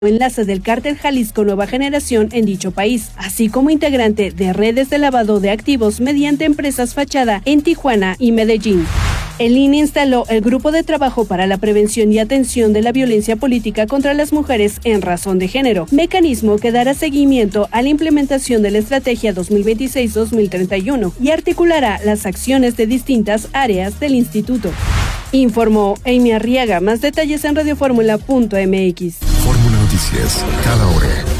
enlace del cártel Jalisco Nueva Generación en dicho país, así como integrante de redes de lavado de activos mediante empresas fachada en Tijuana y Medellín. El INE instaló el Grupo de Trabajo para la Prevención y Atención de la Violencia Política contra las Mujeres en Razón de Género, mecanismo que dará seguimiento a la implementación de la Estrategia 2026-2031 y articulará las acciones de distintas áreas del instituto. Informó Amy Arriaga. Más detalles en radioformula.mx. Fórmula Noticias, cada hora.